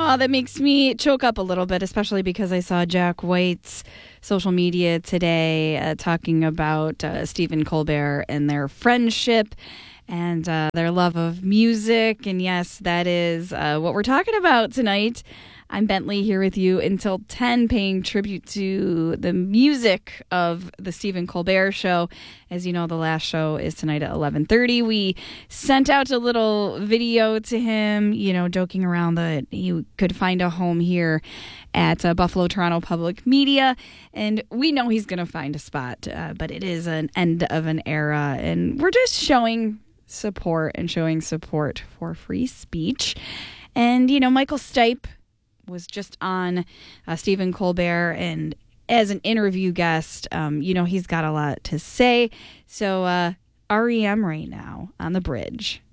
Oh, that makes me choke up a little bit, especially because I saw Jack White's social media today talking about Stephen Colbert and their friendship and their love of music. And yes, that is what we're talking about tonight. I'm Bentley here with you until 10, paying tribute to the music of the Stephen Colbert Show. As you know, the last show is tonight at 11:30. We sent out a little video to him, joking around that he could find a home here at Buffalo Toronto Public Media. And we know he's going to find a spot, but it is an end of an era. And we're just showing support for free speech. And, Michael Stipe was just on Stephen Colbert, and as an interview guest, he's got a lot to say. So REM right now on The Bridge.